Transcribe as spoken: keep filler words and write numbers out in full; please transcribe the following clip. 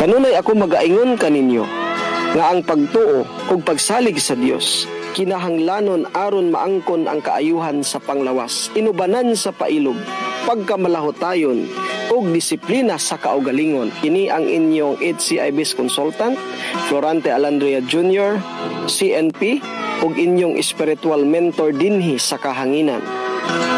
Kanunay ako magaingon kaninyo nga ang pagtuo ug pagsalig sa Dios kinahanglanon aron maangkon ang kaayuhan sa panglawas, inubanan sa pailog, pagkamalahotayon ug disiplina sa kaugalingon. Kini ang inyong H C I B's consultant, Florante Alandria Junior, C N P, ug inyong spiritual mentor dinhi sa kahanginan.